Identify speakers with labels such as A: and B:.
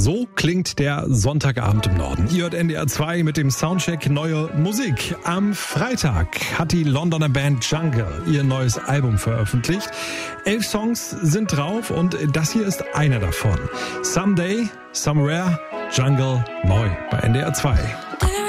A: So klingt der Sonntagabend im Norden. Ihr hört NDR 2 mit dem Soundcheck Neue Musik. Am Freitag hat die Londoner Band Jungle ihr neues Album veröffentlicht. 11 Songs sind drauf und das hier ist einer davon. Someday, Somewhere, Jungle neu bei NDR 2.